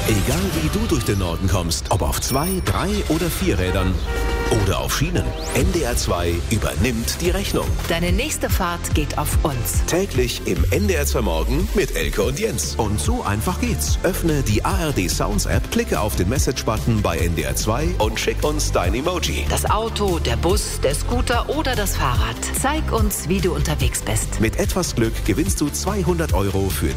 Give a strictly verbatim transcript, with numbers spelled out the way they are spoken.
Egal wie du durch den Norden kommst, ob auf zwei, drei oder vier Rädern oder auf Schienen, N D R zwei übernimmt die Rechnung. Deine nächste Fahrt geht auf uns. Täglich im N D R zwei Morgen mit Elke und Jens. Und so einfach geht's. Öffne die A R D Sounds App, klicke auf den Message-Button bei N D R zwei und schick uns dein Emoji. Das Auto, der Bus, der Scooter oder das Fahrrad. Zeig uns, wie du unterwegs bist. Mit etwas Glück gewinnst du zweihundert Euro für